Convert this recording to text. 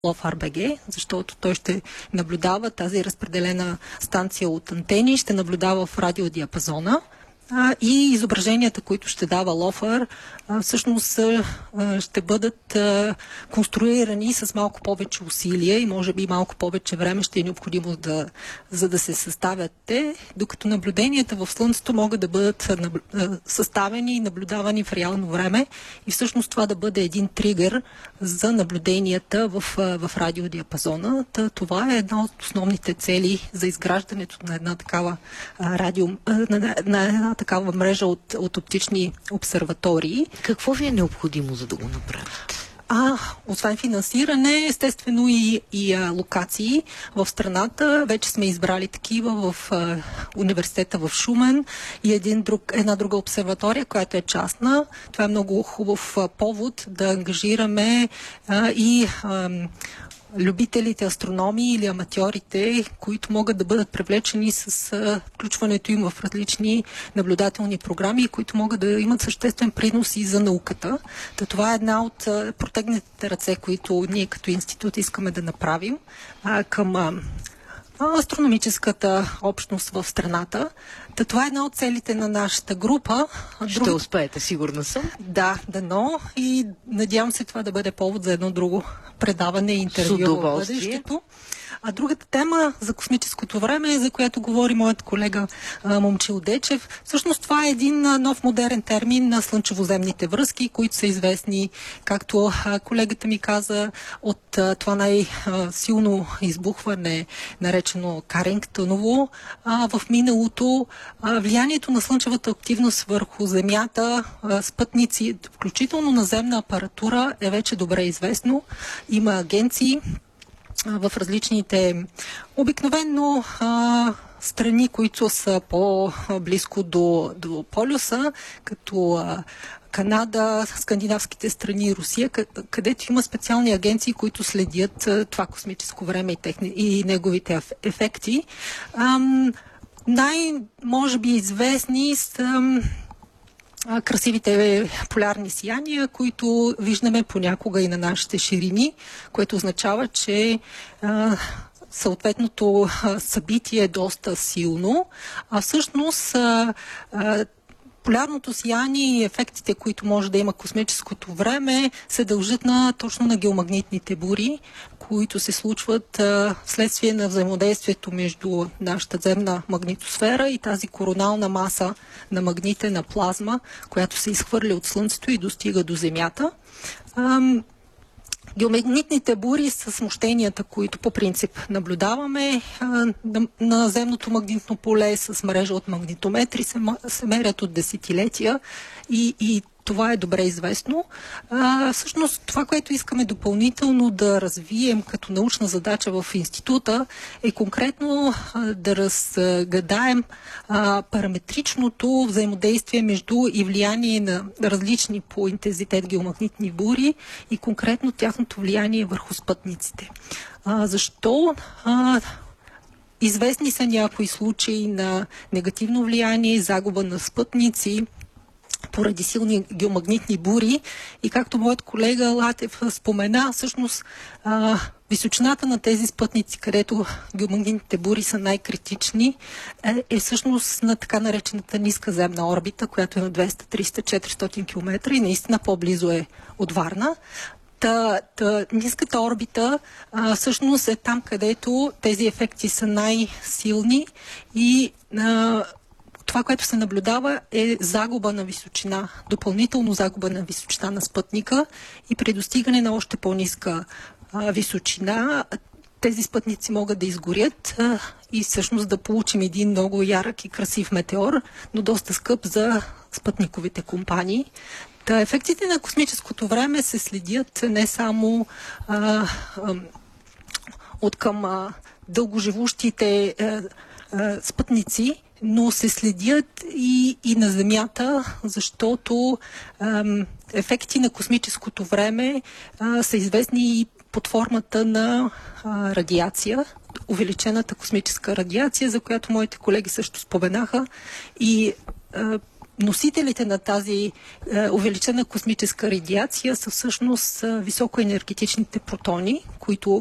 LoveRBG, защото той ще наблюдава тази разпределена станция от антени, ще наблюдава в радиодиапазона и изображенията, които ще дава LoveR, всъщност ще бъдат конструирани с малко повече усилия и може би малко повече време ще е необходимо за да се съставят те, докато наблюденията в Слънцето могат да бъдат съставени и наблюдавани в реално време и всъщност това да бъде един тригър за наблюденията в радиодиапазона. Това е една от основните цели за изграждането на една такава на една такава мрежа от оптични обсерватории. Какво ви е необходимо, за да го направите? Освен финансиране, естествено и локации в страната. Вече сме избрали такива в университета в Шумен и една друга обсерватория, която е частна. Това е много хубав повод да ангажираме и любителите астрономии или аматьорите, които могат да бъдат привлечени с включването им в различни наблюдателни програми, които могат да имат съществен принос и за науката. Това е една от протегнатите ръце, които ние като институт искаме да направим към астрономическата общност в страната. Това е една от целите на нашата група. Ще успеете, сигурна съм. Да, дано и надявам се това да бъде повод за едно друго предаване и интервю в бъдещето. А другата тема за космическото време, за която говори моят колега Момчил Дечев, всъщност това е един нов модерен термин на слънчевоземните връзки, които са известни, както колегата ми каза, от това най-силно избухване, наречено Карингтъново. В миналото влиянието на слънчевата активност върху Земята, спътници, включително наземна апаратура, е вече добре известно. Има агенции в различните обикновено страни, които са по-близко до полюса, като Канада, скандинавските страни, Русия, където има специални агенции, които следят това космическо време и неговите ефекти. Може би известни са красивите полярни сияния, които виждаме понякога и на нашите ширини, което означава, че съответното събитие е доста силно, а всъщност полярното сияние и ефектите, които може да има космическото време, се дължат точно на геомагнитните бури, които се случват вследствие на взаимодействието между нашата земна магнитосфера и тази коронална маса на магнитена плазма, която се изхвърля от Слънцето и достига до Земята. Геомагнитните бури са смущенията, които по принцип наблюдаваме на земното магнитно поле с мрежа от магнитометри, се мерят от десетилетия и това е добре известно. Всъщност това, което искаме допълнително да развием като научна задача в института, е конкретно да разгадаем параметричното взаимодействие между и влияние на различни по интензитет геомагнитни бури и конкретно тяхното влияние върху спътниците. Защо? Известни са някои случаи на негативно влияние, загуба на спътници поради силни геомагнитни бури и както моят колега Латев спомена, всъщност височината на тези спътници, където геомагнитните бури са най-критични, е всъщност на така наречената ниска земна орбита, която е на 200, 300, 400 км и наистина по-близо е от Варна. Ниската орбита всъщност е там, където тези ефекти са най-силни и това, което се наблюдава, е загуба на височина, допълнително загуба на височина на спътника и при достигане на още по-ниска височина тези спътници могат да изгорят и всъщност да получим един много ярък и красив метеор, но доста скъп за спътниковите компании. Ефектите на космическото време се следят не само от към дългоживущите спътници, но се следят и на Земята, защото ефекти на космическото време са известни и под формата на радиация, увеличената космическа радиация, за която моите колеги също споменаха. И носителите на тази увеличена космическа радиация са всъщност високоенергетичните протони, които